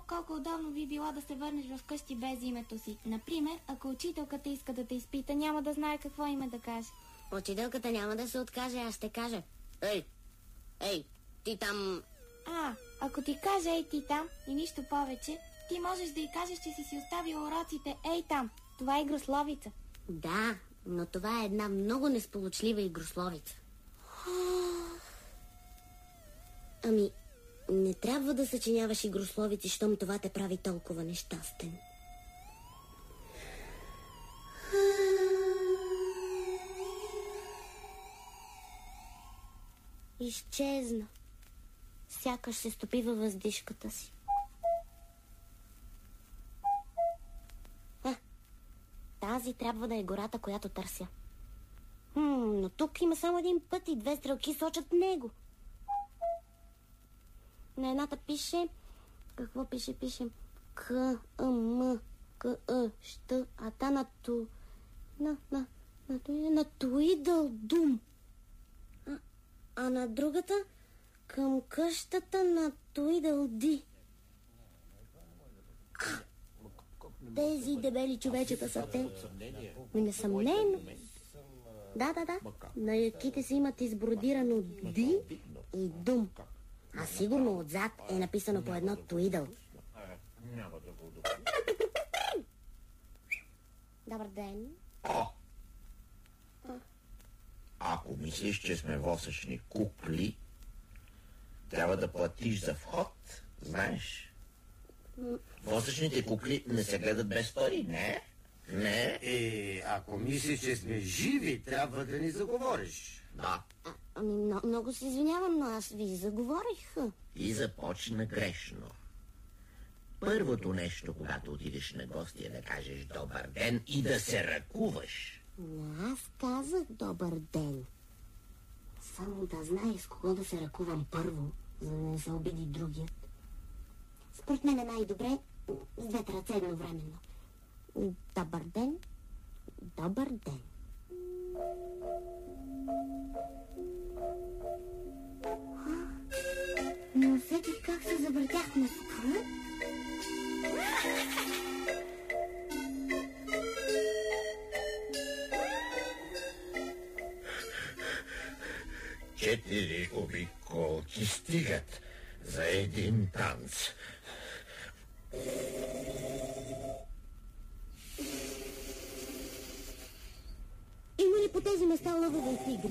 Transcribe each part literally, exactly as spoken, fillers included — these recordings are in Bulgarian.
колко удобно би било да се върнеш в къщи без името си. Например, ако учителката иска да те изпита, няма да знае какво име да каже. Учителката няма да се откаже, аз ще кажа: Ей, ей, ти там... А, ако ти каже ей ти там и нищо повече, ти можеш да й кажеш, че си си оставила уроците ей там. Това е игрословица. Да, но това е една много несполучлива игрословица. Ами, не трябва да съчиняваш игрословици, щом това те прави толкова нещастен. Изчезна. Сякаш се стопи във въздишката си. А, тази трябва да е гората, която търся. Хм, но тук има само един път и две стрелки сочат него. На едната пише... Какво пише? Пише... К, А, М, К, А, Щ, а та на ту... На, на, на, на, на Туидъл Дум. А, а на другата... Към къщата на Туидъл Ди. А, тези дебели човечета са те. Ми несъмнено. Да, да, да. На яките си имат избродирано Ди и Дум. А сигурно отзад е написано по едно Туидъл. Добър ден. О! Ако мислиш, че сме восъчни кукли, трябва да платиш за вход, знаеш. Восъчните кукли не се гледат без пари, не? Не? Е, ако мислиш, че сме живи, трябва да ни заговориш. Да. А, ами, много, много се извинявам, но аз ви заговорих. И започна грешно. Първото нещо, когато отидеш на гости, е да кажеш добър ден и да се ръкуваш. Аз казах добър ден. Само да знае с кого да се ръкувам първо, за да не се обиди другият. Според мен е най-добре с двете ръце едновременно. Добър ден, добър ден. Но усетих как се завъртях на скръп. Четири обиколки стигат за един танц. Има ли по тези места лъвове тигри?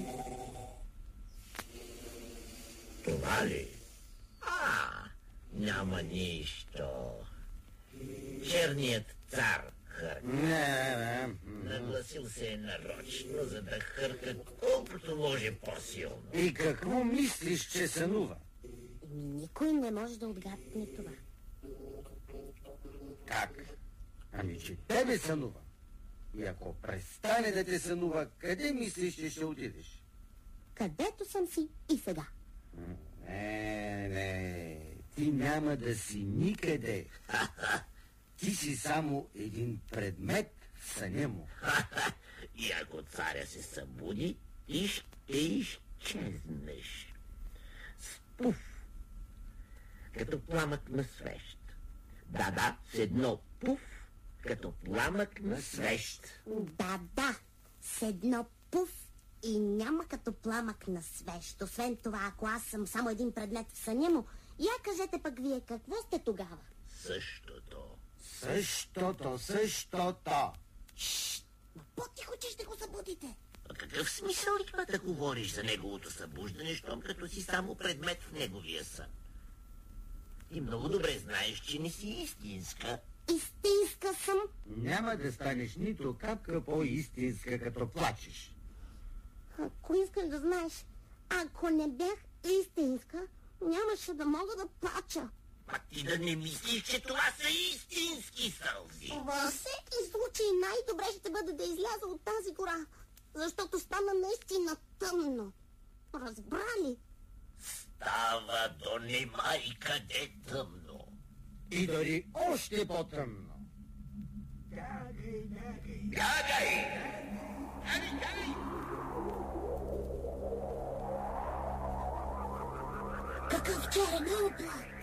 Това ли? А, няма нищо. Черният цар хърка. Не, не. Нагласил се е нарочно, за да хърка колкото може по-силно. И какво мислиш, че сънува? Еми, никой не може да отгадне това. Как? Ами, че тебе сънува. И ако престане да те сънува, къде мислиш, че ще отидеш? Където съм си и сега. Не, не, ти няма да си никъде. Ти си само един предмет в съня му. И ако царя се събуди, и ще изчезнеш. Спуф, като пламък на свещ. Да-да, с едно пуф, като пламък на свещ. Да, да, с едно пуф и няма като пламък на свещ. Освен това, ако аз съм само един предмет в съня му, я кажете пък вие, какво сте тогава? Същото. Същото, същото. Шшт, но по-тихо, че ще го събудите. А какъв смисъл има да говориш за неговото събуждане, щом като си само предмет в неговия сън? И много добре знаеш, че не си истинска. Истинска съм. Няма да станеш нито капка по-истинска, като плачеш. Ако искаш да знаеш, ако не бях истинска, нямаше да мога да плача. Пак ти да не мислиш, че това са истински сълзи. Във всеки случай най-добре ще бъде да изляза от тази гора, защото стана наистина тъмно. Разбрали? Става до нема и къде тъмно. И дори още по-тъмно. Бягай! Бягай, бягай! Какъв черен облак!